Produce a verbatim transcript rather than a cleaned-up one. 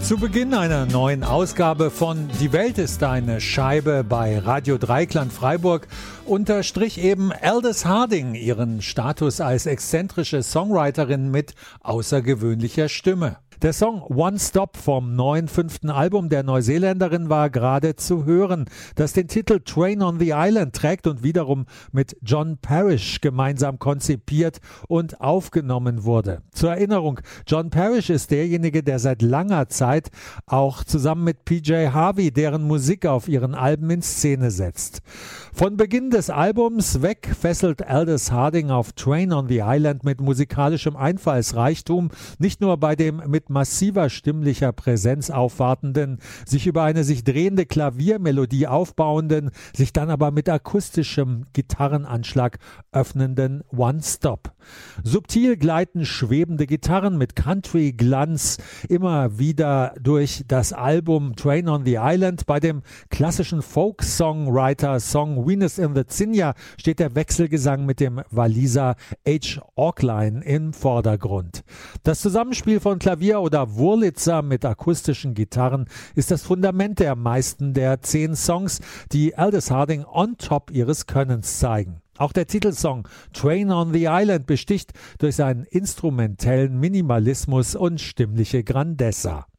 Zu Beginn einer neuen Ausgabe von Die Welt ist eine Scheibe bei Radio Dreikland Freiburg unterstrich eben Aldous Harding ihren Status als exzentrische Songwriterin mit außergewöhnlicher Stimme. Der Song One Stop vom neuen fünften Album der Neuseeländerin war gerade zu hören, das den Titel Train on the Island trägt und wiederum mit John Parrish gemeinsam konzipiert und aufgenommen wurde. Zur Erinnerung, John Parrish ist derjenige, der seit langer Zeit auch zusammen mit P J Harvey deren Musik auf ihren Alben in Szene setzt. Von Beginn des Albums weg fesselt Aldous Harding auf Train on the Island mit musikalischem Einfallsreichtum, nicht nur bei dem mit massiver stimmlicher Präsenz aufwartenden, sich über eine sich drehende Klaviermelodie aufbauenden, sich dann aber mit akustischem Gitarrenanschlag öffnenden One Stop. Subtil gleiten schwebende Gitarren mit Country-Glanz immer wieder durch das Album Train on the Island. Bei dem klassischen Folk-Songwriter-Song Venus in the Zinnia steht der Wechselgesang mit dem Waliser H. Auckline im Vordergrund. Das Zusammenspiel von Klavier oder Wurlitzer mit akustischen Gitarren ist das Fundament der meisten der zehn Songs, die Aldous Harding on top ihres Könnens zeigen. Auch der Titelsong Train on the Island besticht durch seinen instrumentellen Minimalismus und stimmliche Grandezza.